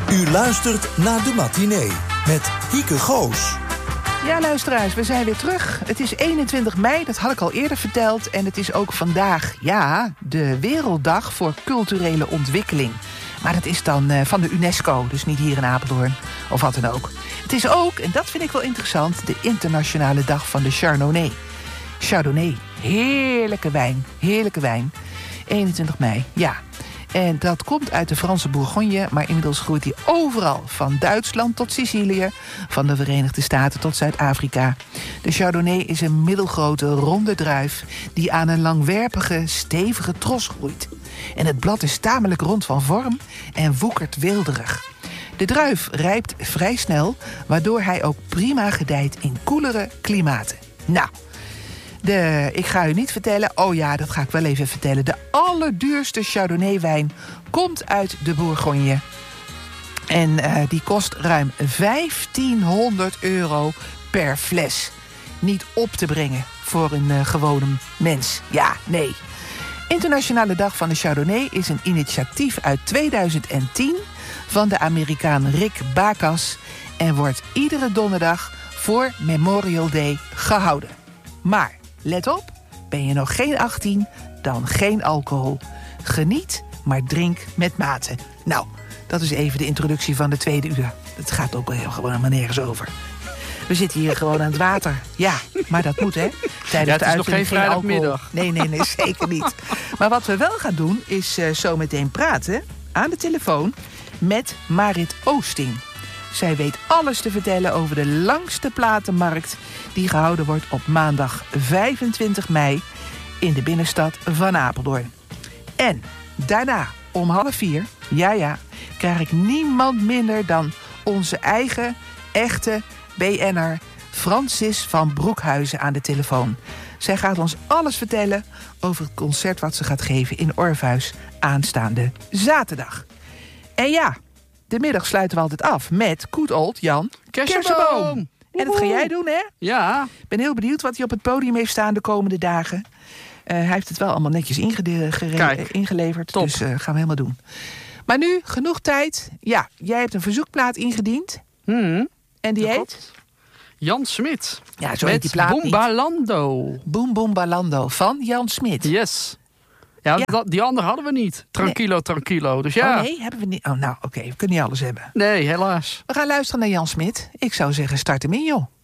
U luistert naar De Matinee met Hieke Goos. Ja, luisteraars, we zijn weer terug. Het is 21 mei, dat had ik al eerder verteld. En het is ook vandaag, de Werelddag voor Culturele Ontwikkeling. Maar dat is dan van de UNESCO, dus niet hier in Apeldoorn of wat dan ook. Het is ook, en dat vind ik wel interessant, de internationale dag van de Chardonnay. Chardonnay, heerlijke wijn. 21 mei, ja. En dat komt uit de Franse Bourgogne, maar inmiddels groeit hij overal. Van Duitsland tot Sicilië, van de Verenigde Staten tot Zuid-Afrika. De Chardonnay is een middelgrote, ronde druif die aan een langwerpige, stevige tros groeit. En het blad is tamelijk rond van vorm en woekert weelderig. De druif rijpt vrij snel, waardoor hij ook prima gedijt in koelere klimaten. Nou, ik ga u niet vertellen, dat ga ik wel even vertellen. De allerduurste Chardonnay-wijn komt uit de Bourgogne. En die kost ruim €1500 per fles. Niet op te brengen voor een gewone mens. Ja, nee. Internationale Dag van de Chardonnay is een initiatief uit 2010... van de Amerikaan Rick Bacchus en wordt iedere donderdag voor Memorial Day gehouden. Maar let op, ben je nog geen 18, dan geen alcohol. Geniet, maar drink met mate. Nou, dat is even de introductie van de tweede uur. Het gaat ook wel gewoon helemaal nergens over. We zitten hier gewoon aan het water. Ja, maar dat moet, hè? Tijdens het is nog geen vrijdagmiddag. Nee, zeker niet. Maar wat we wel gaan doen, is zo meteen praten aan de telefoon met Marit Oosting. Zij weet alles te vertellen over de langste platenmarkt die gehouden wordt op maandag 25 mei in de binnenstad van Apeldoorn. En daarna om 3:30, krijg ik niemand minder dan onze eigen, echte BN'er Francis van Broekhuizen aan de telefoon. Zij gaat ons alles vertellen over het concert wat ze gaat geven in Orpheus aanstaande zaterdag. En ja, de middag sluiten we altijd af met Good Old Jan Kersenboom. En dat ga jij doen, hè? Ja. Ik ben heel benieuwd wat hij op het podium heeft staan de komende dagen. Hij heeft het wel allemaal netjes ingeleverd. Top. Dus gaan we helemaal doen. Maar nu, genoeg tijd. Ja, jij hebt een verzoekplaat ingediend. En die heet? Jan Smit. Ja, zo heet die plaat niet. Boombalando. Boom Boom Balando van Jan Smit. Yes. Ja. Die andere hadden we niet. Tranquilo. Dus ja. Oh nee, hebben we niet. Oh, nou, oké, we kunnen niet alles hebben. Nee, helaas. We gaan luisteren naar Jan Smit. Ik zou zeggen, start hem in, joh.